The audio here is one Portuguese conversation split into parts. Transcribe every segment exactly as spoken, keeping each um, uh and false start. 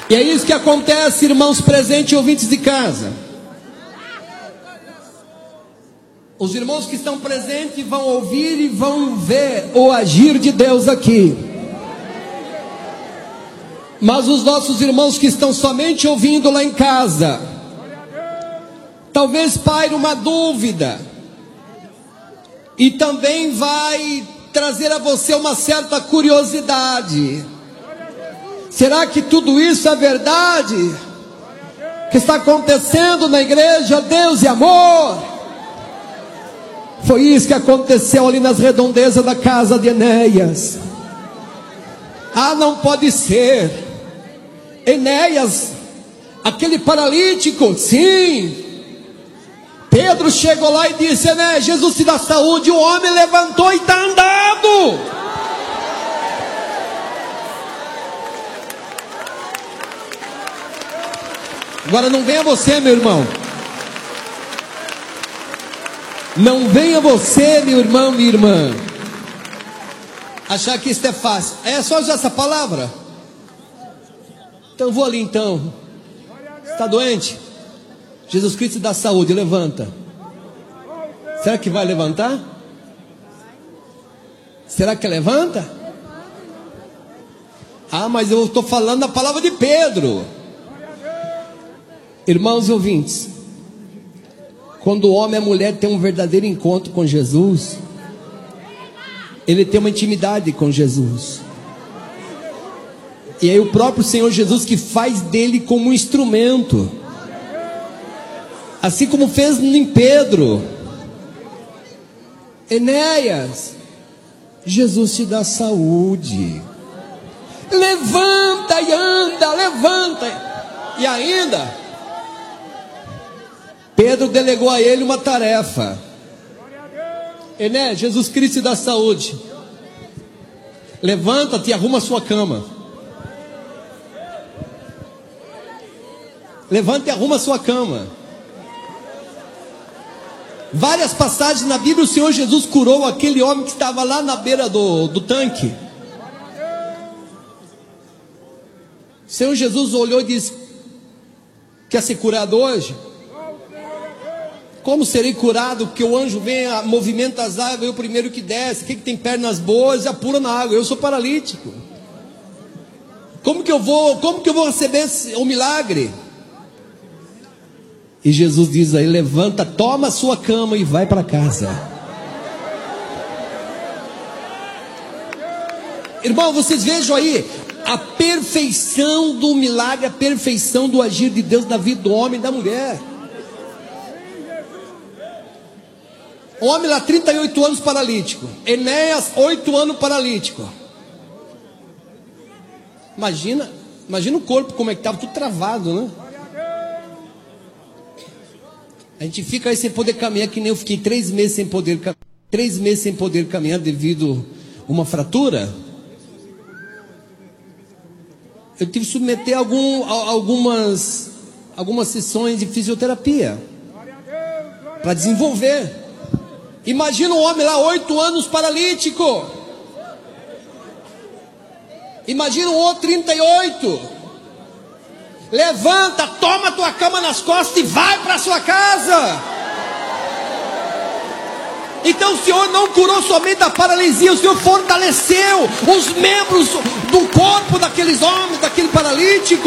E é isso que acontece, irmãos presentes e ouvintes de casa. Os irmãos que estão presentes vão ouvir e vão ver o agir de Deus aqui. Mas os nossos irmãos que estão somente ouvindo lá em casa, talvez paire uma dúvida, e também vai trazer a você uma certa curiosidade. Será que tudo isso é verdade? Que está acontecendo na igreja Deus e Amor? Foi isso que aconteceu ali nas redondezas da casa de Enéas. Ah, não pode ser. Enéas, aquele paralítico, sim. Pedro chegou lá e disse: Enéas, Jesus te dá saúde. O homem levantou e está andando. Agora não venha você, meu irmão. Não venha você, meu irmão, minha irmã, achar que isso é fácil. É só usar essa palavra? Então vou ali então. Está doente? Jesus Cristo dá saúde, levanta. Será que vai levantar? Será que levanta? Ah, mas eu estou falando a palavra de Pedro. Irmãos e ouvintes, quando o homem e a mulher têm um verdadeiro encontro com Jesus, ele tem uma intimidade com Jesus. E aí o próprio Senhor Jesus que faz dele como um instrumento. Assim como fez em Pedro. Enéas, Jesus te dá saúde. Levanta e anda, levanta. E ainda Pedro delegou a ele uma tarefa. Enéas, Jesus Cristo te dá saúde. Levanta-te e arruma a sua cama. Levanta e arruma a sua cama. Várias passagens na Bíblia o Senhor Jesus curou aquele homem que estava lá na beira do, do tanque. O Senhor Jesus olhou e disse: quer ser curado hoje? Como serei curado? Porque o anjo vem, movimenta as águas, eu o primeiro que desce. Quem que tem pernas boas já pula na água. Eu sou paralítico. Como que eu vou, como que eu vou receber o milagre? E Jesus diz aí: levanta, toma a sua cama e vai para casa. Irmão, vocês vejam aí a perfeição do milagre, a perfeição do agir de Deus na vida do homem e da mulher. O homem lá, trinta e oito anos paralítico. Enéas, oito anos paralítico. Imagina, imagina o corpo como é que estava, tudo travado, né? A gente fica aí sem poder caminhar, que nem eu fiquei três meses sem poder caminhar. Três meses sem poder caminhar devido a uma fratura. Eu tive que submeter algum, algumas, algumas sessões de fisioterapia para desenvolver. Imagina um homem lá, oito anos paralítico. Imagina um outro, trinta e oito. Levanta, toma a tua cama nas costas e vai para a sua casa. Então o Senhor não curou somente a paralisia, o Senhor fortaleceu os membros do corpo daqueles homens, daquele paralítico.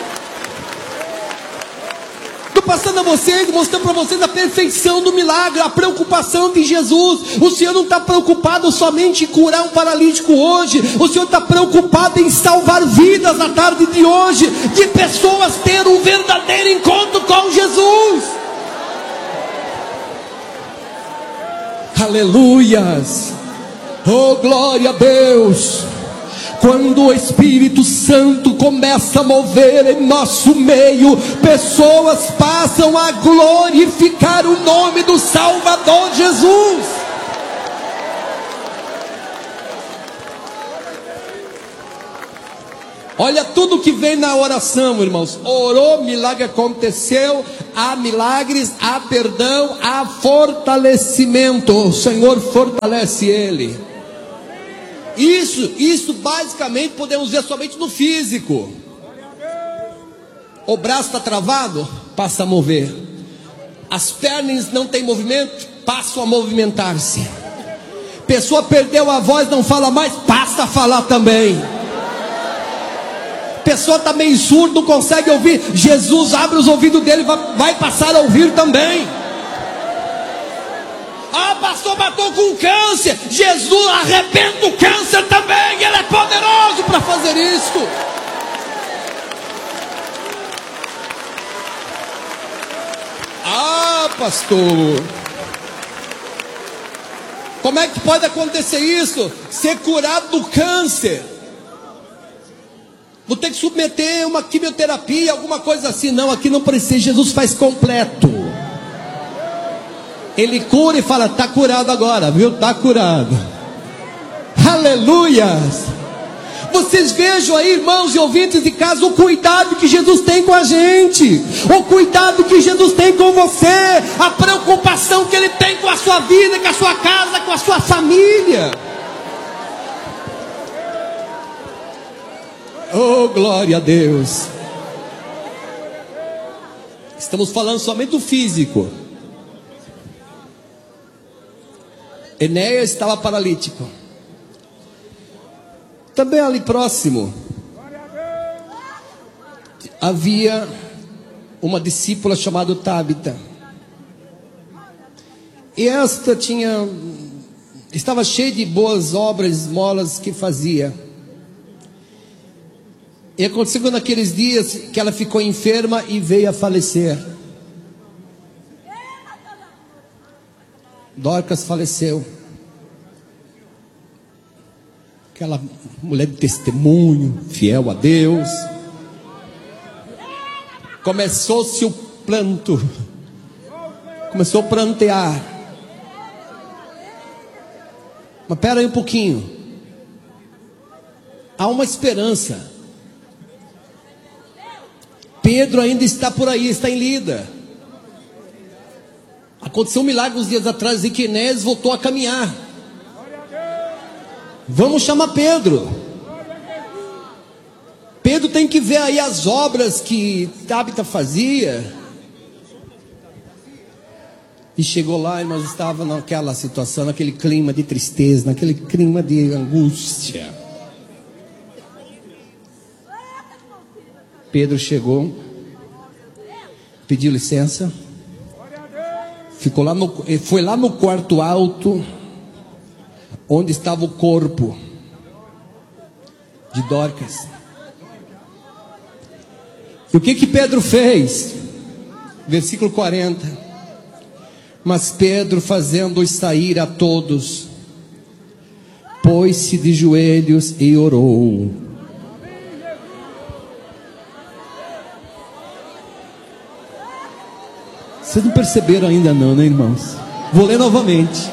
Estou passando a vocês, mostrando para vocês a perfeição do milagre, a preocupação de Jesus. O Senhor não está preocupado somente em curar um paralítico hoje. O Senhor está preocupado em salvar vidas na tarde de hoje, de pessoas ter um verdadeiro encontro com Jesus. Aleluias. Oh, glória a Deus. Quando o Espírito Santo começa a mover em nosso meio, pessoas passam a glorificar o nome do Salvador Jesus. Olha tudo que vem na oração, irmãos. Orou, milagre aconteceu. Há milagres, há perdão, há fortalecimento. O Senhor fortalece ele. Isso, isso basicamente podemos ver somente no físico. O braço está travado, passa a mover. As pernas não têm movimento, passam a movimentar-se. Pessoa perdeu a voz, não fala mais, passa a falar também. Pessoa está meio surdo, não consegue ouvir, Jesus abre os ouvidos dele, vai, vai passar a ouvir também. Ah, pastor, matou com câncer. Jesus arrebenta o câncer também. Ele é poderoso para fazer isso. Ah, pastor, como é que pode acontecer isso? Ser curado do câncer, vou ter que submeter uma quimioterapia, alguma coisa assim. Não, aqui não precisa, Jesus faz completo. Ele cura e fala, está curado agora, viu? Está curado. Aleluia. Vocês vejam aí, irmãos e ouvintes de casa, o cuidado que Jesus tem com a gente, o cuidado que Jesus tem com você, a preocupação que Ele tem com a sua vida, com a sua casa, com a sua família. Oh, glória a Deus. Estamos falando somente do físico. Enéas estava paralítico. Também ali próximo havia uma discípula chamada Tábita. E esta tinha, estava cheia de boas obras, esmolas que fazia. E aconteceu naqueles dias que ela ficou enferma e veio a falecer. Dorcas faleceu. Aquela mulher de testemunho, fiel a Deus. Começou-se o planto. Começou a plantear. Mas espera aí um pouquinho. Há uma esperança. Pedro ainda está por aí, está em Lida. Aconteceu um milagre uns dias atrás em que Enéas voltou a caminhar. Vamos chamar Pedro. Pedro tem que ver aí as obras que Tábita fazia. E chegou lá e nós estávamos naquela situação, naquele clima de tristeza, naquele clima de angústia. Pedro chegou, pediu licença, ficou lá no, foi lá no quarto alto, onde estava o corpo de Dorcas. E o que que Pedro fez? Versículo quarenta. Mas Pedro, fazendo-os sair a todos, pôs-se de joelhos e orou. Vocês não perceberam ainda não, né, irmãos? Vou ler novamente.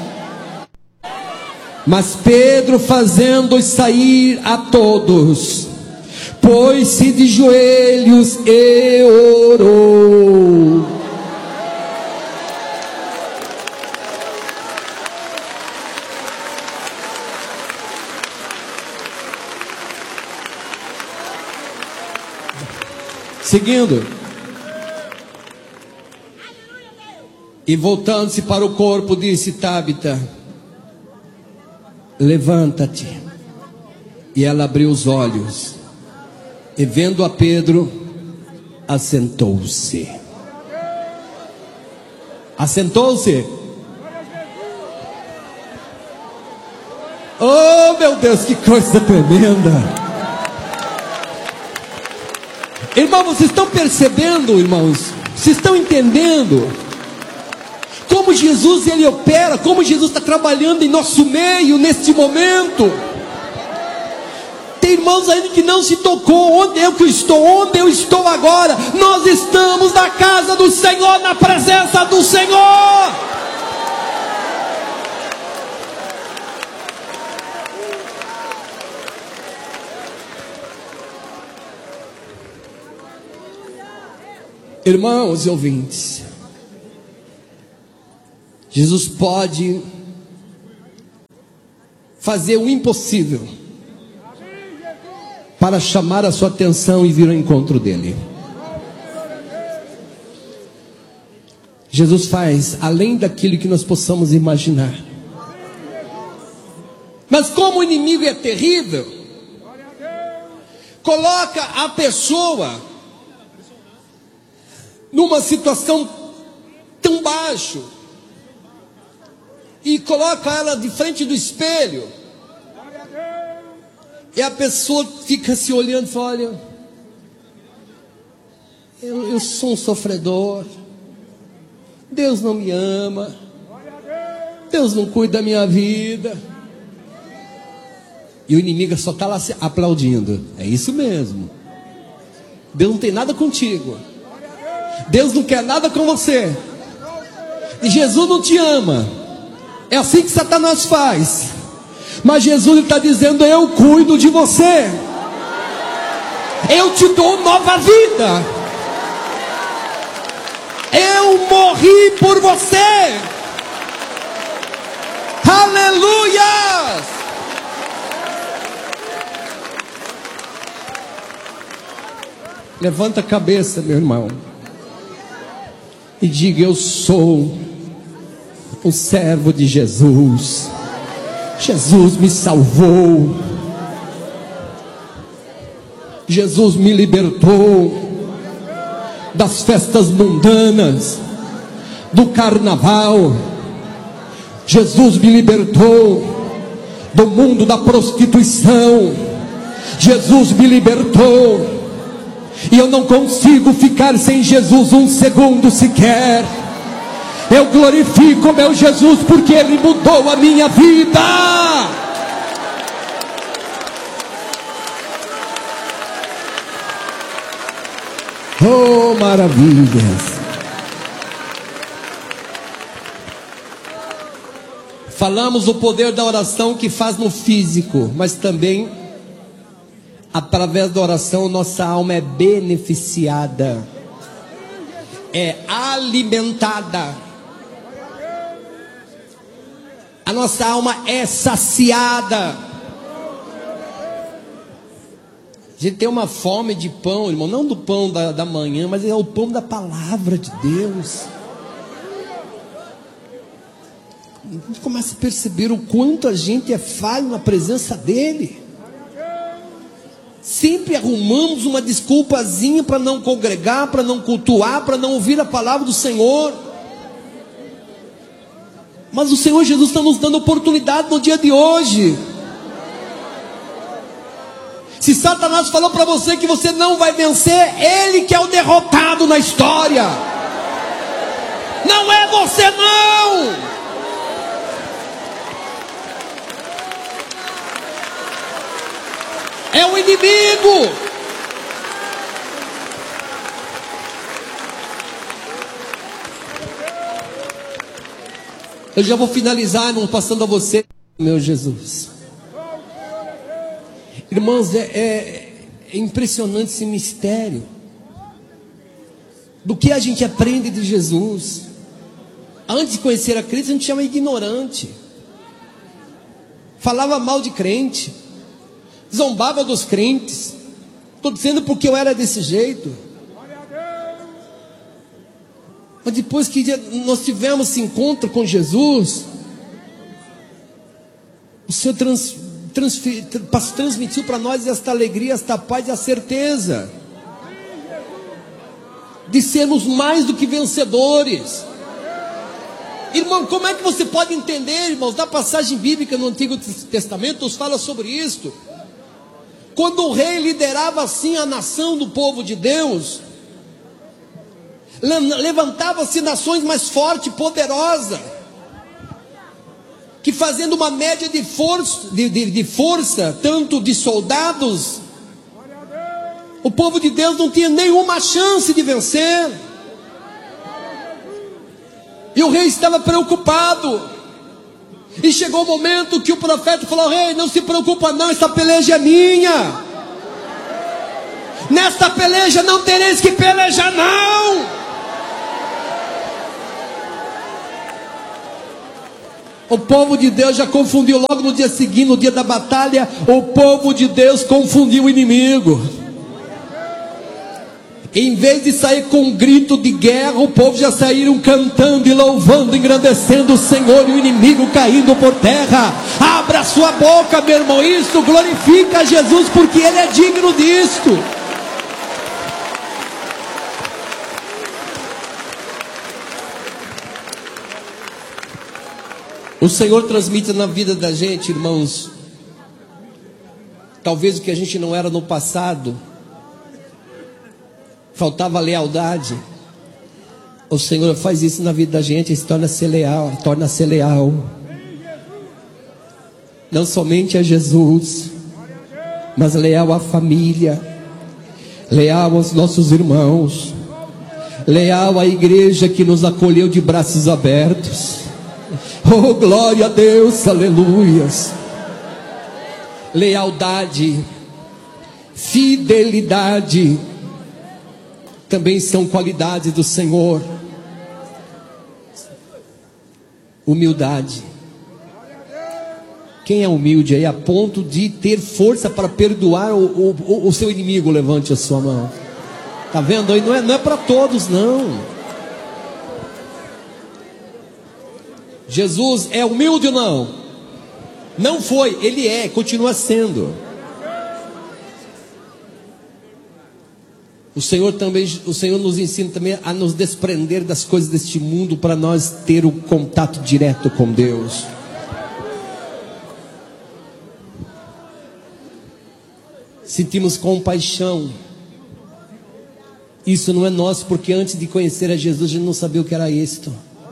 Mas Pedro, fazendo-os sair a todos, pôs-se de joelhos e orou. Seguindo. E voltando-se para o corpo, disse: Tábita, levanta-te. E ela abriu os olhos, e vendo a Pedro, assentou-se. Assentou-se. Oh, meu Deus, que coisa tremenda. Irmãos, vocês estão percebendo, irmãos? Vocês estão entendendo? Como Jesus ele opera, como Jesus está trabalhando em nosso meio neste momento. Tem irmãos ainda que não se tocou. Onde eu que estou? Onde eu estou agora? Nós estamos na casa do Senhor, na presença do Senhor. Irmãos e ouvintes, Jesus pode fazer o impossível para chamar a sua atenção e vir ao encontro dele. Jesus faz além daquilo que nós possamos imaginar. Mas como o inimigo é terrível, coloca a pessoa numa situação tão baixa e coloca ela de frente do espelho, e a pessoa fica se olhando e fala: olha, eu, eu sou um sofredor, Deus não me ama, Deus não cuida da minha vida. E o inimigo só está lá aplaudindo. É isso mesmo. Deus não tem nada contigo. Deus não quer nada com você. E Jesus não te ama. É assim que Satanás faz. Mas Jesus está dizendo: eu cuido de você. Eu te dou nova vida. Eu morri por você. Aleluia! Levanta a cabeça, meu irmão, e diga: eu sou o servo de Jesus. Jesus me salvou. Jesus me libertou das festas mundanas, do carnaval. Jesus me libertou do mundo da prostituição. Jesus me libertou. E eu não consigo ficar sem Jesus um segundo sequer. Eu glorifico meu Jesus porque Ele mudou a minha vida. Oh, maravilhas! Falamos do poder da oração que faz no físico, mas também através da oração nossa alma é beneficiada, é alimentada, a nossa alma é saciada. A gente tem uma fome de pão, irmão, não do pão da, da manhã, mas é o pão da palavra de Deus. A gente começa a perceber o quanto a gente é falho na presença dEle. Sempre arrumamos uma desculpazinha para não congregar, para não cultuar, para não ouvir a palavra do Senhor. Mas o Senhor Jesus está nos dando oportunidade no dia de hoje. Se Satanás falou para você que você não vai vencer, ele que é o derrotado na história. Não é você não. É o inimigo. Eu já vou finalizar, irmão, passando a você, meu Jesus. Irmãos, é, é, é impressionante esse mistério. Do que a gente aprende de Jesus. Antes de conhecer a Cristo, a gente chama ignorante. Falava mal de crente. Zombava dos crentes. Estou dizendo porque eu era desse jeito. Mas depois que nós tivemos esse encontro com Jesus, o Senhor trans, transfer, transmitiu para nós esta alegria, esta paz e a certeza de sermos mais do que vencedores. Irmão, como é que você pode entender, irmãos, na passagem bíblica no Antigo Testamento, nos fala sobre isto. Quando o rei liderava assim a nação do povo de Deus, levantava-se nações mais fortes, poderosas, que fazendo uma média de força, de, de, de força, tanto de soldados, o povo de Deus não tinha nenhuma chance de vencer. E o rei estava preocupado. E chegou o momento que o profeta falou: rei, não se preocupa não, essa peleja é minha. Nesta peleja não tereis que pelejar não. O povo de Deus já confundiu logo no dia seguinte, no dia da batalha. O povo de Deus confundiu o inimigo. Em vez de sair com um grito de guerra, o povo já saíram cantando e louvando, engrandecendo o Senhor, e o inimigo caindo por terra. Abra sua boca, meu irmão, isso glorifica Jesus, porque Ele é digno disto. O Senhor transmite na vida da gente, irmãos, talvez o que a gente não era no passado. Faltava lealdade. O Senhor faz isso na vida da gente, se torna-se leal, torna-se leal. Não somente a Jesus, mas leal à família, leal aos nossos irmãos, leal à igreja que nos acolheu de braços abertos. Oh, glória a Deus, aleluias. Lealdade, fidelidade também são qualidades do Senhor. Humildade. Quem é humilde aí a ponto de ter força para perdoar o, o, o seu inimigo? Levante a sua mão. Está vendo aí? Não é, não é para todos, não. Jesus é humilde ou não? Não foi, Ele é, continua sendo. O Senhor também, o Senhor nos ensina também a nos desprender das coisas deste mundo para nós ter o contato direto com Deus. Sentimos compaixão. Isso não é nosso, porque antes de conhecer a Jesus a gente não sabia o que era isto.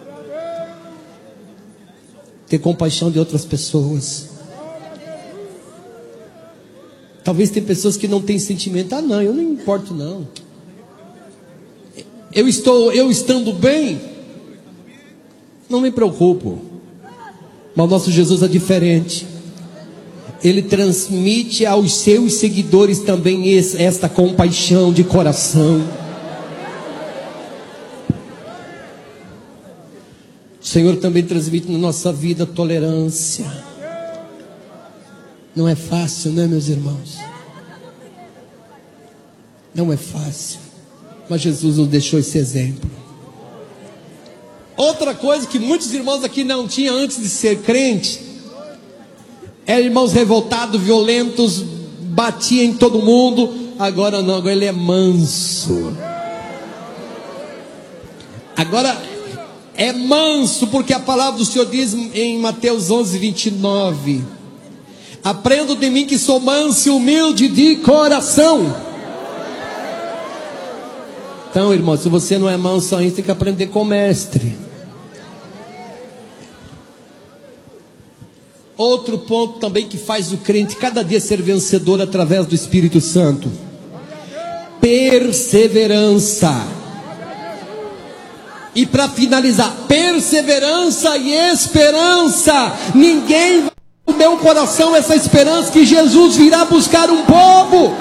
Ter compaixão de outras pessoas. Talvez tem pessoas que não têm sentimento. Ah, não, eu não importo não. Eu estou, eu estando bem, não me preocupo. Mas o nosso Jesus é diferente. Ele transmite aos seus seguidores também esta compaixão de coração. O Senhor também transmite na nossa vida tolerância. Não é fácil, né, meus irmãos? Não é fácil. Mas Jesus nos deixou esse exemplo. Outra coisa que muitos irmãos aqui não tinham antes de ser crente, eram irmãos revoltados, violentos, batiam em todo mundo. Agora não, agora ele é manso. Agora é manso, porque a palavra do Senhor diz em Mateus onze, vinte e nove: aprendo de mim que sou manso e humilde de coração. Então, irmão, se você não é manso ainda, tem que aprender com o mestre. Outro ponto também que faz o crente cada dia ser vencedor através do Espírito Santo: perseverança. E para finalizar, perseverança e esperança. Ninguém vai no meu coração essa esperança que Jesus virá buscar um povo,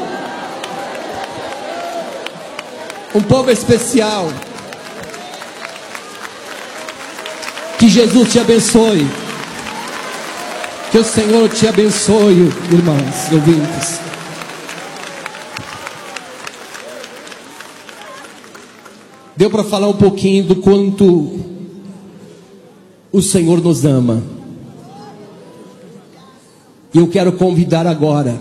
um povo especial. Que Jesus te abençoe. Que o Senhor te abençoe, irmãos ouvintes. Deu para falar um pouquinho do quanto o Senhor nos ama. E eu quero convidar agora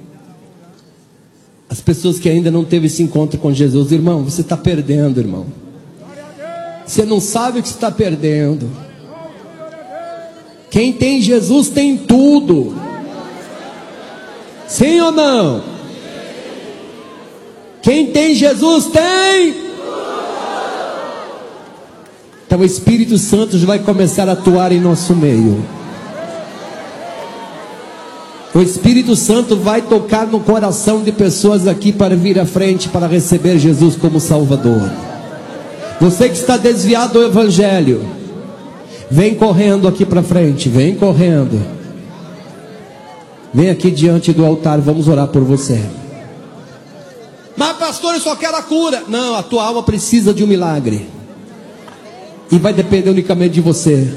as pessoas que ainda não teve esse encontro com Jesus. Irmão, você está perdendo, irmão. Você não sabe o que você está perdendo. Quem tem Jesus tem tudo. Sim ou não? Quem tem Jesus tem. Então o Espírito Santo já vai começar a atuar em nosso meio. O Espírito Santo vai tocar no coração de pessoas aqui para vir à frente para receber Jesus como Salvador. Você que está desviado do Evangelho, vem correndo aqui para frente, vem correndo. Vem aqui diante do altar, vamos orar por você. Mas pastor, eu só quero a cura. Não, a tua alma precisa de um milagre. E vai depender unicamente de você.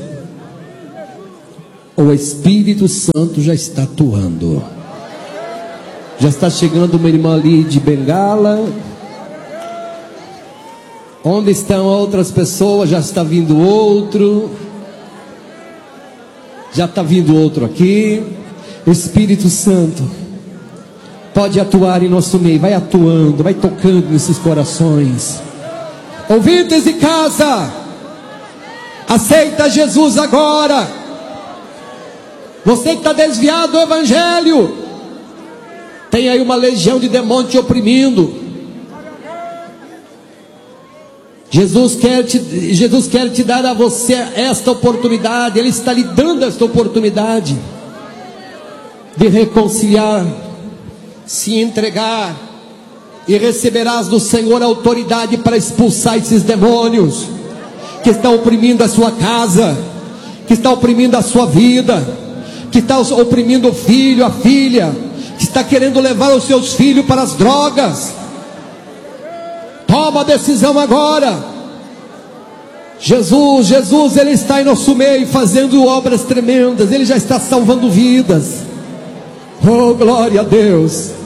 O Espírito Santo já está atuando. Já está chegando uma irmã ali de bengala. Onde estão outras pessoas? Já está vindo outro. Já está vindo outro aqui. Espírito Santo pode atuar em nosso meio. Vai atuando, vai tocando nesses corações. Ouvintes de casa, aceita Jesus agora. Você que está desviado do Evangelho, tem aí uma legião de demônios te oprimindo. Jesus quer, te, Jesus quer te dar a você esta oportunidade. Ele está lhe dando esta oportunidade de reconciliar, se entregar, e receberás do Senhor autoridade para expulsar esses demônios que estão oprimindo a sua casa, que estão oprimindo a sua vida, que estão oprimindo o filho, a filha, que está querendo levar os seus filhos para as drogas. Toma a decisão agora. Jesus, Jesus, Ele está em nosso meio fazendo obras tremendas. Ele já está salvando vidas. Oh, glória a Deus.